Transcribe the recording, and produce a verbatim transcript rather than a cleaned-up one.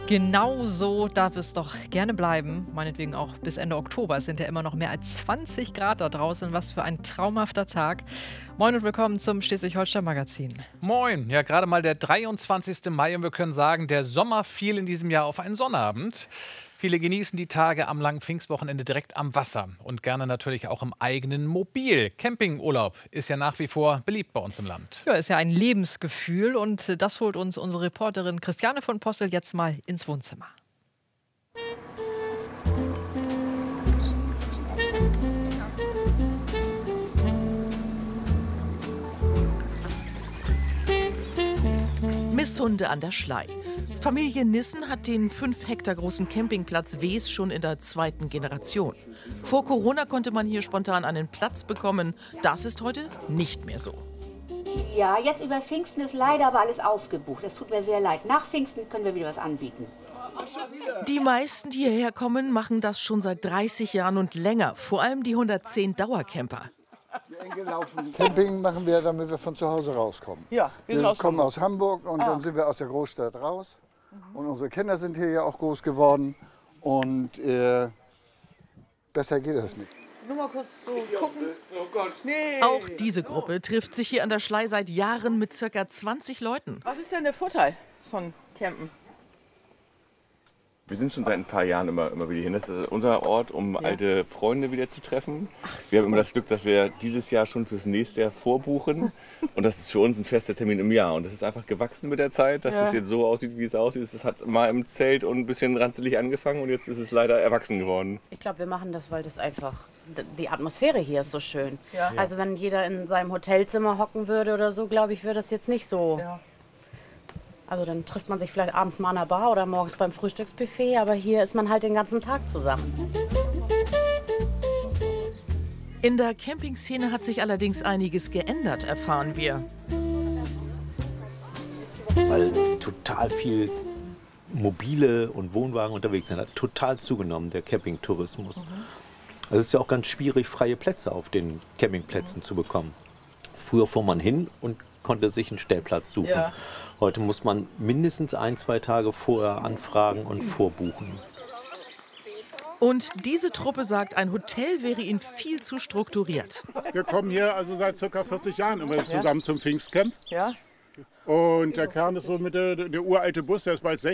Genau so darf es doch gerne bleiben. Meinetwegen auch bis Ende Oktober. Es sind ja immer noch mehr als zwanzig Grad da draußen. Was für ein traumhafter Tag. Moin und willkommen zum Schleswig-Holstein-Magazin. Moin, ja gerade mal der dreiundzwanzigste Mai und wir können sagen, der Sommer fiel in diesem Jahr auf einen Sonnabend. Viele genießen die Tage am langen Pfingstwochenende direkt am Wasser und gerne natürlich auch im eigenen Mobil. Campingurlaub ist ja nach wie vor beliebt bei uns im Land. Ja, ist ja ein Lebensgefühl und das holt uns unsere Reporterin Christiane von Postel jetzt mal ins Wohnzimmer. Misshunde an der Schlei. Familie Nissen hat den fünf Hektar großen Campingplatz Wees schon in der zweiten Generation. Vor Corona konnte man hier spontan einen Platz bekommen. Das ist heute nicht mehr so. Ja, jetzt über Pfingsten ist leider aber alles ausgebucht. Das tut mir sehr leid. Nach Pfingsten können wir wieder was anbieten. Die meisten, die hierher kommen, machen das schon seit dreißig Jahren und länger. Vor allem die hundertzehn Dauercamper. Camping machen wir, damit wir von zu Hause rauskommen. Ja, wir, sind wir aus kommen Hamburg. aus Hamburg und Ah. dann sind wir aus der Großstadt raus. Und unsere Kinder sind hier ja auch groß geworden. Und äh, besser geht das nicht. Nur mal kurz so gucken. Oh Gott. Nee. Auch diese Gruppe trifft sich hier an der Schlei seit Jahren mit circa zwanzig Leuten. Was ist denn der Vorteil von Campen? Wir sind schon seit ein paar Jahren immer, immer wieder hier. Das ist unser Ort, um alte Freunde wieder zu treffen. Wir haben immer das Glück, dass wir dieses Jahr schon fürs nächste Jahr vorbuchen. Und das ist für uns ein fester Termin im Jahr. Und das ist einfach gewachsen mit der Zeit, dass Ja. es jetzt so aussieht, wie es aussieht. Es hat mal im Zelt und ein bisschen ranzelig angefangen und jetzt ist es leider erwachsen geworden. Ich glaube, wir machen das, weil das einfach, die Atmosphäre hier ist so schön. Ja. Also wenn jeder in seinem Hotelzimmer hocken würde oder so, glaube ich, wäre das jetzt nicht so. Ja. Also dann trifft man sich vielleicht abends mal an der Bar oder morgens beim Frühstücksbuffet, aber hier ist man halt den ganzen Tag zusammen. In der Campingszene hat sich allerdings einiges geändert, erfahren wir. Weil total viel mobile und Wohnwagen unterwegs sind, hat total zugenommen, der Campingtourismus. Also es ist ja auch ganz schwierig, freie Plätze auf den Campingplätzen zu bekommen. Früher fuhr man hin und konnte sich einen Stellplatz suchen. Ja. Heute muss man mindestens ein, zwei Tage vorher anfragen und vorbuchen. Und diese Truppe sagt, ein Hotel wäre ihnen viel zu strukturiert. Wir kommen hier also seit ca. vierzig Jahren immer zusammen zum Pfingstcamp. Ja? Und der Kern ist so mit der, der uralte Bus, der ist bald sechzig.